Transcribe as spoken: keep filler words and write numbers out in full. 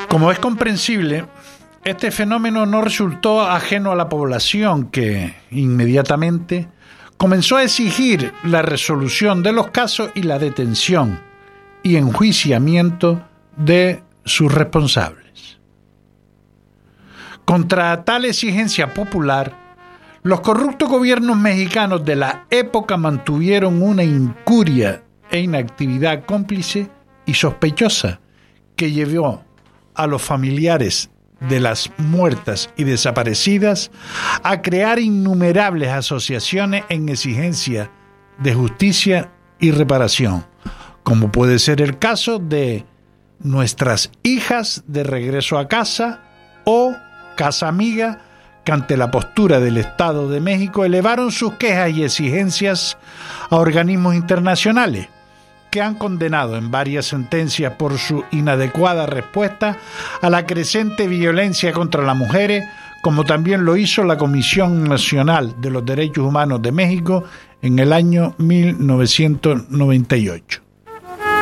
Como es comprensible, este fenómeno no resultó ajeno a la población, que inmediatamente comenzó a exigir la resolución de los casos y la detención y enjuiciamiento de sus responsables. Contra tal exigencia popular, los corruptos gobiernos mexicanos de la época mantuvieron una incuria e inactividad cómplice y sospechosa que llevó a los familiares de las muertas y desaparecidas a crear innumerables asociaciones en exigencia de justicia y reparación, como puede ser el caso de Nuestras Hijas de Regreso a Casa o Casa Amiga, que ante la postura del Estado de México elevaron sus quejas y exigencias a organismos internacionales, que han condenado en varias sentencias por su inadecuada respuesta a la creciente violencia contra las mujeres, como también lo hizo la Comisión Nacional de los Derechos Humanos de México en el año mil novecientos noventa y ocho.